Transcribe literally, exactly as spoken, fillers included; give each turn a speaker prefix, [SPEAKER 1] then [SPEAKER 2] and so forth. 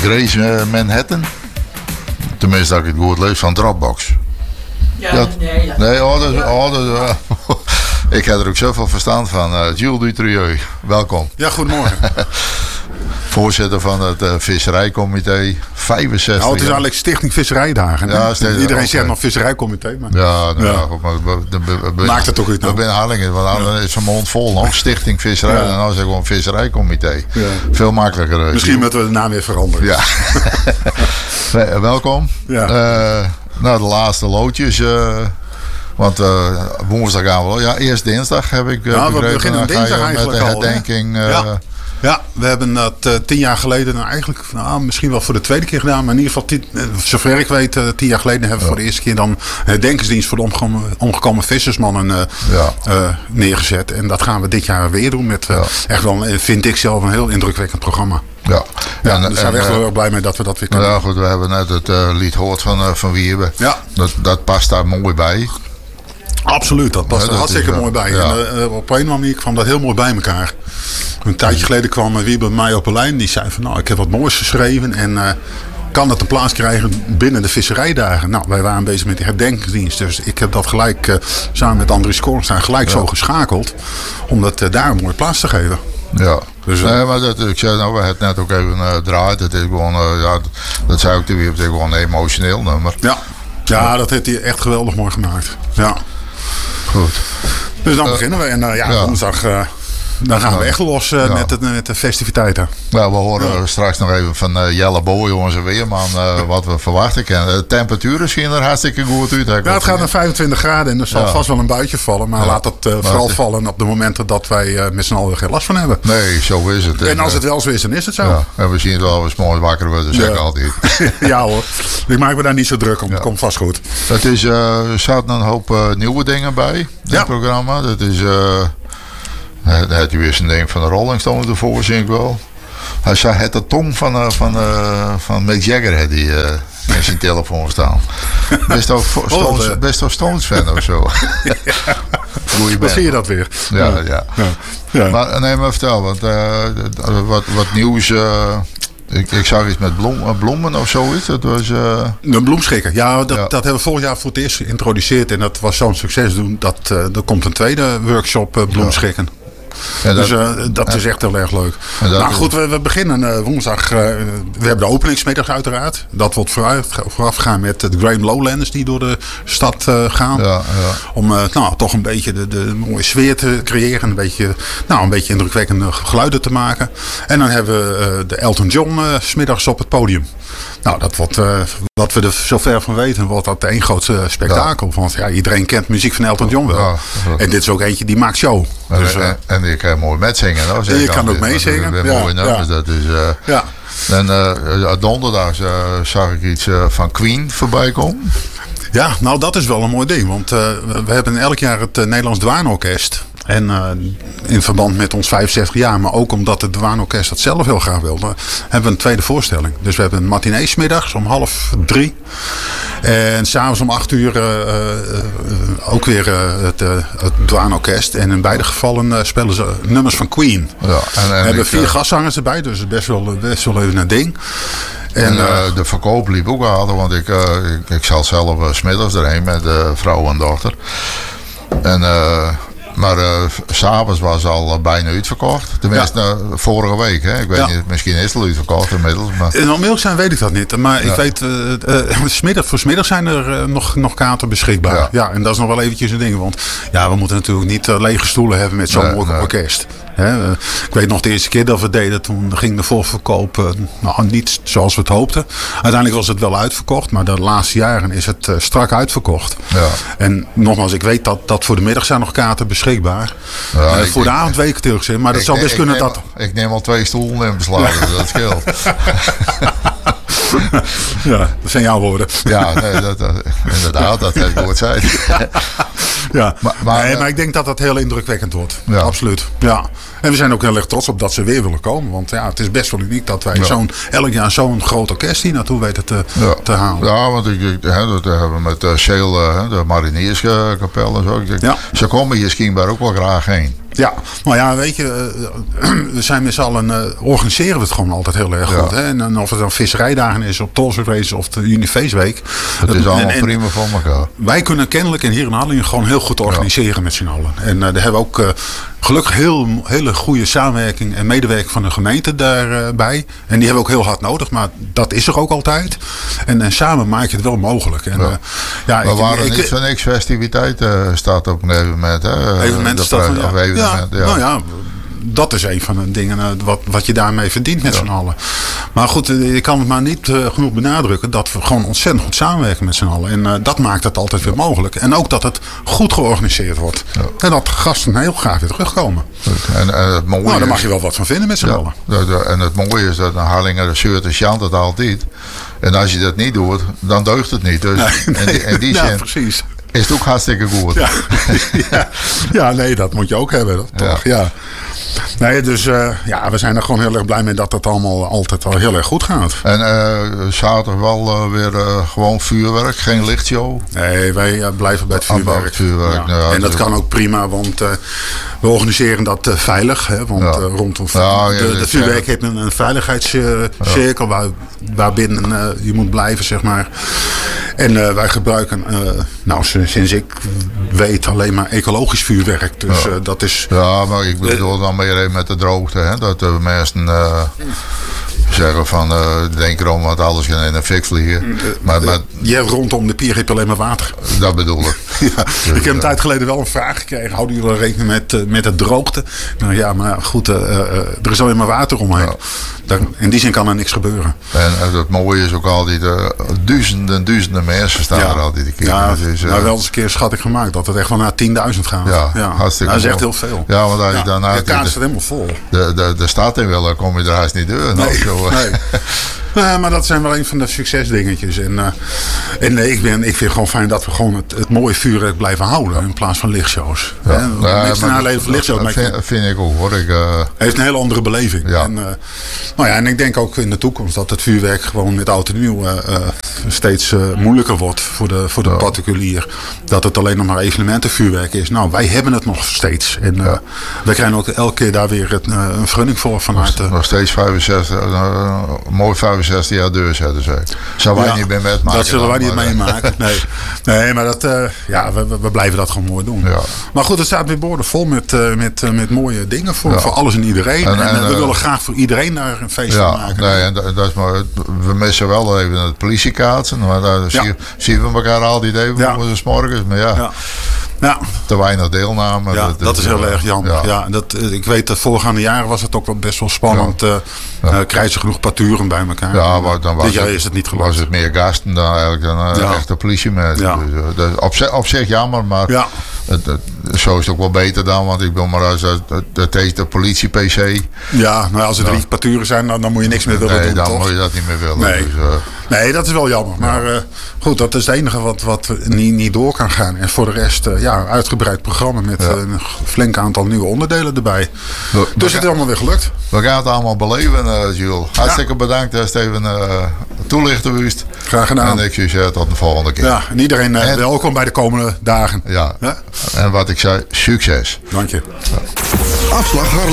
[SPEAKER 1] Grace Manhattan. Tenminste, dat ik het goed lees van Dropbox.
[SPEAKER 2] Ja,
[SPEAKER 1] dat,
[SPEAKER 2] nee. Dat,
[SPEAKER 1] nee, oh, dat,
[SPEAKER 2] ja.
[SPEAKER 1] oh, dat, uh, ik heb er ook zoveel verstand van. Uh, Jules Dutrieu, welkom.
[SPEAKER 3] Ja, goedemorgen.
[SPEAKER 1] Voorzitter van het uh, visserijcomité, vijfenzestig
[SPEAKER 3] Nou, het is eigenlijk Stichting Visserijdagen.
[SPEAKER 1] Ja, steeds,
[SPEAKER 3] Iedereen
[SPEAKER 1] okay.
[SPEAKER 3] zegt nog visserijcomité. Maar...
[SPEAKER 1] Ja, nou,
[SPEAKER 3] ja.
[SPEAKER 1] ja. Goed, maar we, we, we,
[SPEAKER 3] maakt het toch uit
[SPEAKER 1] nou? We zijn Harlingen, want dan
[SPEAKER 3] ja.
[SPEAKER 1] is zijn mond vol nog. Stichting Visserij, ja. En dan is het gewoon visserijcomité. Ja. Veel makkelijker. Uh,
[SPEAKER 3] Misschien moeten we de naam weer veranderen.
[SPEAKER 1] Ja. nee, welkom.
[SPEAKER 3] Ja.
[SPEAKER 1] Uh, nou, de laatste loodjes. Uh, Want uh, woensdag gaan we. Ja, eerst dinsdag heb ik. Uh,
[SPEAKER 3] ja, we
[SPEAKER 1] begrepen,
[SPEAKER 3] beginnen dinsdag eigenlijk
[SPEAKER 1] met de
[SPEAKER 3] al.
[SPEAKER 1] herdenking.
[SPEAKER 3] Uh, ja. ja, we hebben dat uh, tien jaar geleden, nou, eigenlijk nou, misschien wel voor de tweede keer gedaan. Maar in ieder geval, tien, uh, zover ik weet, uh, tien jaar geleden hebben we ja. voor de eerste keer dan een herdenkingsdienst voor de omgekomen, omgekomen vissersmannen uh, ja. uh, neergezet. En dat gaan we dit jaar weer doen met uh, ja. echt wel, vind ik zelf, een heel indrukwekkend programma.
[SPEAKER 1] Ja,
[SPEAKER 3] ja
[SPEAKER 1] en,
[SPEAKER 3] daar zijn we echt
[SPEAKER 1] en,
[SPEAKER 3] heel erg blij mee dat we dat weer kunnen
[SPEAKER 1] nou ja, goed, we hebben net het uh, lied gehoord van, uh, van Wierbe.
[SPEAKER 3] Ja.
[SPEAKER 1] Dat, dat past daar mooi bij.
[SPEAKER 3] Absoluut, dat past ja, er hartstikke is, mooi bij. Ja. En, uh, op een of andere manier kwam dat heel mooi bij elkaar. Een tijdje geleden kwam Wierbe bij mij op een lijn. Die zei van, nou, ik heb wat moois geschreven. En uh, kan dat een plaats krijgen binnen de visserijdagen? Nou, wij waren bezig met die herdenkingsdienst. Dus ik heb dat gelijk, uh, samen met Andries Kornstein, gelijk ja. zo geschakeld. Om dat uh, daar een mooie plaats te geven.
[SPEAKER 1] Ja, dus, uh, nee, maar dat, ik zei nou, we hebben het net ook even uh, draait. Het is gewoon, uh, ja, dat zei ik weer, het is gewoon een emotioneel nummer.
[SPEAKER 3] Ja, ja, dat heeft hij echt geweldig mooi gemaakt. Ja.
[SPEAKER 1] Goed.
[SPEAKER 3] Dus dan
[SPEAKER 1] uh,
[SPEAKER 3] beginnen we en uh, ja, ja. woensdag uh, dan gaan we echt los uh, ja. met, de, met de festiviteiten.
[SPEAKER 1] Ja, we horen ja. straks nog even van uh, Jelle Boy, onze weerman, uh, wat we verwachten kunnen. De temperaturen zien er hartstikke goed uit.
[SPEAKER 3] Ja, het gaat naar vijfentwintig graden en er zal ja. vast wel een buitje vallen. Maar ja. laat dat uh, maar vooral het... vallen op de momenten dat wij uh, met z'n allen er geen last van hebben.
[SPEAKER 1] Nee, zo is het.
[SPEAKER 3] En, en als het wel zo is, dan is het zo.
[SPEAKER 1] Ja. En we zien het wel eens mooi wakker worden, zeg ik ja. altijd.
[SPEAKER 3] Ja hoor, ik maak me daar niet zo druk om. Het ja. komt vast goed.
[SPEAKER 1] Het is, uh, er zaten een hoop uh, nieuwe dingen bij, dit ja. programma. Dat is... Uh, Dan had hij weer zijn ding van de Rolling Stones ervoor, zie ik wel. Hij zei het de tong van, uh, van, uh, van Mick Jagger had hij uh, in zijn telefoon staan. Best ook Stones, oh, best ook Stones fan of zo.
[SPEAKER 3] Ja. Hoe zie je dat weer?
[SPEAKER 1] Ja, ja. ja. ja. ja. Maar nee, maar vertel, want uh, wat, wat nieuws... Uh, Ik, ik zag iets met bloem, bloemen of zoiets. Dat was, uh...
[SPEAKER 3] De bloemschikken. Ja dat, ja, dat hebben we vorig jaar voor het eerst geïntroduceerd. En dat was zo'n succes doen. Dat, uh, er komt een tweede workshop uh, bloemschikken. Ja. Ja, dat, dus uh, dat ja. is echt heel erg leuk. Nou goed, we, we beginnen uh, woensdag. Uh, we hebben de openingsmiddag uiteraard. Dat wordt vooruit, vooraf gaan met de Graham Lowlanders die door de stad uh, gaan. Ja, ja. Om uh, nou, toch een beetje de, de mooie sfeer te creëren. Een beetje, nou, een beetje indrukwekkende geluiden te maken. En dan hebben we uh, de Elton John uh, 's middags op het podium. Nou, dat wordt, uh, wat we er zover van weten, wordt dat één groot uh, spektakel. Ja. Want ja, iedereen kent muziek van Elton John wel. Ja, en dit is ook eentje die maakt show.
[SPEAKER 1] En,
[SPEAKER 3] dus,
[SPEAKER 1] uh, en, en je kan mooi metzingen. Nou,
[SPEAKER 3] en je kan ook meezingen.
[SPEAKER 1] Dat is
[SPEAKER 3] ja,
[SPEAKER 1] mooi nummers.
[SPEAKER 3] Ja.
[SPEAKER 1] Dat is, uh,
[SPEAKER 3] ja.
[SPEAKER 1] En uh, donderdag uh, zag ik iets uh, van Queen voorbij komen.
[SPEAKER 3] Ja, nou dat is wel een mooi ding. Want uh, we hebben elk jaar het uh, Nederlands Dwarenorkest. En uh, in verband met ons vijfenzestig jaar, maar ook omdat het Dwarenorkest dat zelf heel graag wilde, hebben we een tweede voorstelling. Dus we hebben een matinee 's middags om half drie. En s'avonds om acht uur uh, uh, ook weer uh, het, uh, het Dwarenorkest. En in beide gevallen uh, spelen ze nummers van Queen. Ja, en, en we hebben ik, vier uh, gastzangers erbij, dus het is best wel, best wel even een ding.
[SPEAKER 1] En, en uh, de verkoop liep ook al, want ik, uh, ik, ik zat zelf uh, 's middags erheen met uh, vrouw en dochter. En... Uh, Maar uh, s'avonds was het al uh, bijna uitverkocht. Tenminste, ja. uh, vorige week. Hè? Ik weet ja. niet, misschien is het al uitverkocht inmiddels. Maar...
[SPEAKER 3] In Almere zijn weet ik dat niet. Maar ja. ik weet, uh, uh, smiddag, voor smiddag zijn er uh, nog, nog kaarten beschikbaar. Ja. ja, en dat is nog wel eventjes een ding. Want ja, we moeten natuurlijk niet uh, lege stoelen hebben met zo'n nee, mooi nee. orkest. He, uh, ik weet nog de eerste keer dat we deden, toen ging de voorverkoop uh, nou, niet zoals we het hoopten. Uiteindelijk was het wel uitverkocht, maar de laatste jaren is het uh, strak uitverkocht. Ja. En nogmaals, ik weet dat, dat voor de middag zijn nog kaarten beschikbaar. Ja, uh, ik, voor de avond weet ik het heel gezegd, maar dat zou best kunnen
[SPEAKER 1] neem,
[SPEAKER 3] dat...
[SPEAKER 1] Ik neem al twee stoelen in beslag, ja. dat scheelt.
[SPEAKER 3] Ja, dat zijn jouw woorden.
[SPEAKER 1] Ja, nee, dat, dat, inderdaad, dat heeft woord zijn.
[SPEAKER 3] Ja, maar, maar, nee, maar ik denk dat dat heel indrukwekkend wordt. Ja. Absoluut. Ja. En we zijn ook heel erg trots op dat ze weer willen komen. Want ja, het is best wel uniek dat wij ja. zo'n, elk jaar zo'n groot orkest hier naartoe weten te,
[SPEAKER 1] ja.
[SPEAKER 3] te halen.
[SPEAKER 1] Ja, want ik, ik, hè, dat hebben we met uh, Sale, uh, de Marinierskapel en zo. Ik, ja. Ze komen hier schijnbaar ook wel graag heen.
[SPEAKER 3] Ja, nou ja, weet je, we zijn met z'n allen, uh, organiseren we het gewoon altijd heel erg goed. Ja. Hè? En, en of het dan visserijdagen is, op Tolstoy Race of de Unifeestweek.
[SPEAKER 1] Het is allemaal en, en prima voor elkaar.
[SPEAKER 3] Wij kunnen kennelijk in hier in Harlingen gewoon heel goed organiseren ja. met z'n allen. En uh, daar hebben we ook uh, gelukkig heel, hele goede samenwerking en medewerking van de gemeente daarbij. Uh, en die hebben we ook heel hard nodig, maar dat is er ook altijd. En, en samen maak je het wel mogelijk. En,
[SPEAKER 1] ja.
[SPEAKER 3] Uh, ja,
[SPEAKER 1] we
[SPEAKER 3] ik,
[SPEAKER 1] waren
[SPEAKER 3] ik,
[SPEAKER 1] niet van niks festiviteit uh, staat op een gegeven moment. Hè?
[SPEAKER 3] Evenementen staat van, ja.
[SPEAKER 1] Evenement,
[SPEAKER 3] ja,
[SPEAKER 1] ja.
[SPEAKER 3] Nou ja, dat is een van de dingen uh, wat, wat je daarmee verdient met ja. z'n allen. Maar goed, uh, je kan het maar niet uh, genoeg benadrukken dat we gewoon ontzettend goed samenwerken met z'n allen. En uh, dat maakt het altijd weer mogelijk. En ook dat het goed georganiseerd wordt. Ja. En dat gasten heel graag weer terugkomen.
[SPEAKER 1] En, en het mooie
[SPEAKER 3] nou, daar
[SPEAKER 1] is,
[SPEAKER 3] mag je wel wat van vinden met z'n
[SPEAKER 1] ja,
[SPEAKER 3] allen.
[SPEAKER 1] De, de, en het mooie is dat een Harlinger de shirt is chant het altijd. En als je dat niet doet, dan deugt het niet. Dus
[SPEAKER 3] nee, nee.
[SPEAKER 1] in die, in die
[SPEAKER 3] ja,
[SPEAKER 1] zin
[SPEAKER 3] precies.
[SPEAKER 1] is het ook hartstikke goed.
[SPEAKER 3] Ja, ja, ja, nee, dat moet je ook hebben. Dat, toch, ja. ja. Nee, dus uh, ja, we zijn er gewoon heel erg blij mee dat het allemaal altijd wel heel erg goed gaat.
[SPEAKER 1] En uh, zaterdag wel uh, weer uh, gewoon vuurwerk, geen lichtshow?
[SPEAKER 3] Nee, wij uh, blijven bij het vuurwerk.
[SPEAKER 1] Ah, het vuurwerk.
[SPEAKER 3] Ja.
[SPEAKER 1] Nou, ja,
[SPEAKER 3] en dat kan ook prima, want uh, we organiseren dat uh, veilig. Hè, want ja. uh, rondom ja, de, de, de vuurwerk heeft een, een veiligheidscirkel uh, ja. waar, waarbinnen uh, je moet blijven, zeg maar. En uh, wij gebruiken, uh, nou sinds ik weet, alleen maar ecologisch vuurwerk. Dus ja. uh, dat is...
[SPEAKER 1] Ja, maar ik bedoel dan meer met de droogte. Hè? Dat de mensen uh, zeggen van, uh, denk erom, want alles kan in een fik vliegen. Maar, maar,
[SPEAKER 3] ja, rondom de pier heb je alleen maar water.
[SPEAKER 1] Dat bedoel ik.
[SPEAKER 3] ja, dus, ik heb een tijd geleden wel een vraag gekregen. Houden jullie rekening met, uh, met de droogte? Nou ja, maar goed, uh, uh, er is alleen maar water omheen. Ja. Daar, in die zin kan er niks gebeuren.
[SPEAKER 1] En uh, het mooie is ook altijd, uh, duizenden, duizenden mensen staan ja. er altijd een keer.
[SPEAKER 3] Ja,
[SPEAKER 1] dus, uh,
[SPEAKER 3] nou wel eens een keer schat ik gemaakt dat het echt wel naar tienduizend gaat.
[SPEAKER 1] Ja,
[SPEAKER 3] ja.
[SPEAKER 1] hartstikke
[SPEAKER 3] Dat is echt heel veel.
[SPEAKER 1] Ja, want als je
[SPEAKER 3] ja,
[SPEAKER 1] daarna...
[SPEAKER 3] De kaart staat helemaal vol.
[SPEAKER 1] De, de, de stad in wil, dan kom je er haast niet door.
[SPEAKER 3] Nee,
[SPEAKER 1] zo,
[SPEAKER 3] nee. Nee, maar dat zijn wel een van de succesdingetjes. En, uh, en nee, ik, ben, ik vind het gewoon fijn dat we gewoon het, het mooie vuurwerk blijven houden. In plaats van lichtshows.
[SPEAKER 1] Ja. Ja,
[SPEAKER 3] mensen naleven van lichtshows.
[SPEAKER 1] Dat vind, vind ik ook hoor. Ik, uh...
[SPEAKER 3] heeft een hele andere beleving.
[SPEAKER 1] Ja.
[SPEAKER 3] En, uh, nou ja, en ik denk ook in de toekomst dat het vuurwerk gewoon met oud en nieuw uh, uh, steeds uh, moeilijker wordt voor de, voor de ja. particulier. Dat het alleen nog maar evenementenvuurwerk is. Nou, wij hebben het nog steeds. En uh, ja. wij krijgen ook elke keer daar weer het, uh, een vergunning voor vanuit. Uh,
[SPEAKER 1] nog steeds vijfenzestig, uh, mooi vijfenzestig jaar deurzetten. Zou wij ja, niet meer met maken.
[SPEAKER 3] Dat zullen wij niet meemaken. Nee. nee, maar dat, uh, ja, we, we blijven dat gewoon mooi doen.
[SPEAKER 1] Ja.
[SPEAKER 3] Maar goed, er staat weer borden vol met, uh, met, uh, met mooie dingen voor, ja. voor alles en iedereen. En, en, en we uh, willen graag voor iedereen daar een feest
[SPEAKER 1] ja,
[SPEAKER 3] van maken.
[SPEAKER 1] Nee, en dat, dat is maar, we missen wel even het politiekaatsen. Maar daar ja. zien, zien we elkaar altijd even ja. voor de 's morgens. Maar ja. ja. Ja. Te weinig deelname.
[SPEAKER 3] Ja, dat, dat is heel uh, erg jammer. Ja. Ja, dat, ik weet dat voorgaande jaren was het ook wel best wel spannend. Ja. Uh, ja. Uh, krijgen ze genoeg paturen bij elkaar.
[SPEAKER 1] Ja, maar dan was
[SPEAKER 3] dit jaar
[SPEAKER 1] het,
[SPEAKER 3] is het niet gelukt.
[SPEAKER 1] Was het meer gasten dan eigenlijk dan uh, ja. echte politiemensen.
[SPEAKER 3] Ja.
[SPEAKER 1] Dus, uh, dus op, zich, op zich jammer, maar
[SPEAKER 3] ja.
[SPEAKER 1] het, het, zo is het ook wel beter dan. Want ik wil maar als het, het heet de politie-P C.
[SPEAKER 3] Ja, nou als er drie ja. paturen zijn, dan, dan moet je niks meer willen
[SPEAKER 1] nee,
[SPEAKER 3] doen.
[SPEAKER 1] Dan
[SPEAKER 3] toch?
[SPEAKER 1] moet je dat niet meer willen.
[SPEAKER 3] Nee,
[SPEAKER 1] dus, uh,
[SPEAKER 3] nee dat is wel jammer. Maar ja. uh, goed, dat is het enige wat, wat niet, niet door kan gaan. En voor de rest, uh, ja, uitgebreid programma met ja. uh, een flink aantal nieuwe onderdelen erbij. We, dus het is allemaal weer gelukt.
[SPEAKER 1] We gaan het allemaal beleven, uh, Jules. Hartstikke ja. bedankt dat je even uh, toelichten wist.
[SPEAKER 3] Graag gedaan.
[SPEAKER 1] En ik zie je tot de volgende keer.
[SPEAKER 3] Ja, en iedereen uh, en, welkom bij de komende dagen.
[SPEAKER 1] Ja. ja. En wat ik zei, succes.
[SPEAKER 3] Dank je.
[SPEAKER 2] Ja. Afslag Harlingen.